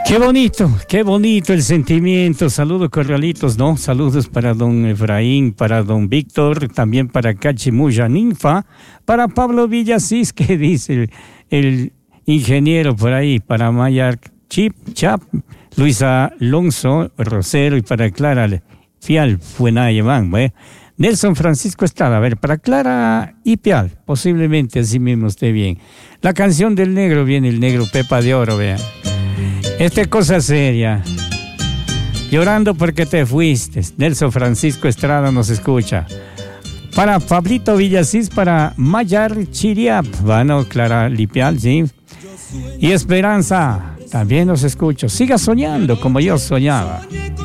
Qué bonito el sentimiento. Saludos cordialitos, ¿no? Saludos para don Efraín, para don Víctor, también para Cachimuya Ninfa, para Pablo Villasís, que dice el ingeniero por ahí, para Mayar Chap, Luisa Alonso Rosero y para Clara Fial Fuenayemán, ¿eh? Nelson Francisco Estrada, a ver, para Clara y Pial, posiblemente así mismo esté bien. La canción del negro, viene el negro Pepa de Oro, vean. Esta es cosa seria. Llorando porque te fuiste. Nelson Francisco Estrada nos escucha. Para Pablito Villasís, para Mayar Chiriap, bueno, Clara Lipial, sí. Y Esperanza, también nos escucho. Siga soñando como yo soñaba.